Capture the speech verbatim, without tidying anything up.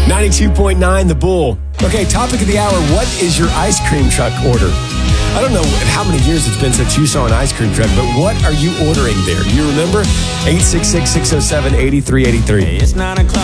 ninety-two point nine The Bull. Okay, topic of the hour. What is your ice cream truck order? I don't know how many years it's been since you saw an ice cream truck, but what are you ordering there? Do you remember? eight six six, six oh seven, eight three eight three. Hey, it's nine o'clock.